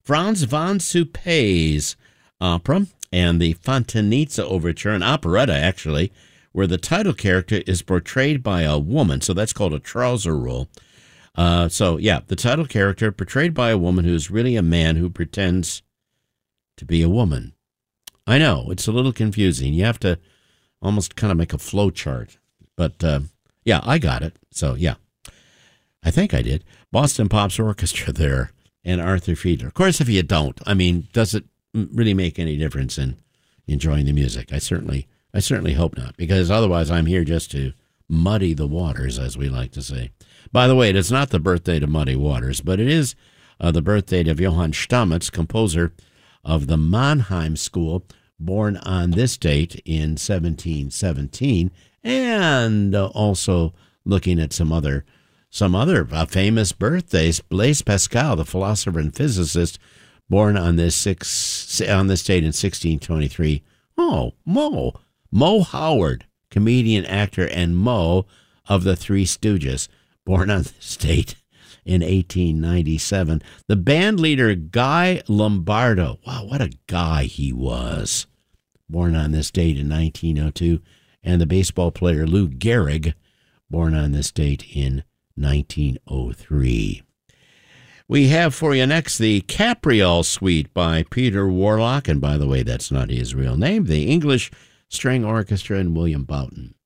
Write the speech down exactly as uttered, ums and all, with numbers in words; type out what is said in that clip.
Franz von Suppé's opera and the Fontanizza Overture, an operetta actually, where the title character is portrayed by a woman. So that's called a trouser role. Uh, so, yeah, the title character portrayed by a woman who's really a man who pretends to be a woman. I know, it's a little confusing. You have to almost kind of make a flow chart. But, uh, yeah, I got it. So, yeah, I think I did. Boston Pops Orchestra there and Arthur Fiedler. Of course, if you don't, I mean, does it really make any difference in enjoying the music? I certainly, I certainly hope not, because otherwise I'm here just to muddy the waters, as we like to say. By the way, it is not the birthday to Muddy Waters, but it is uh, the birthday of Johann Stamitz, composer of the Mannheim School, born on this date in seventeen seventeen, and uh, also looking at some other some other uh, famous birthdays. Blaise Pascal, the philosopher and physicist, born on this six on this date in sixteen twenty-three. Oh, Mo, Mo Howard, comedian, actor, and Mo of the Three Stooges, born on this date in eighteen ninety-seven. The band leader, Guy Lombardo. Wow, what a guy he was. Born on this date in nineteen oh two. And the baseball player, Lou Gehrig, born on this date in nineteen oh three. We have for you next the Capriol Suite by Peter Warlock. And by the way, that's not his real name. The English String Orchestra and William Boughton.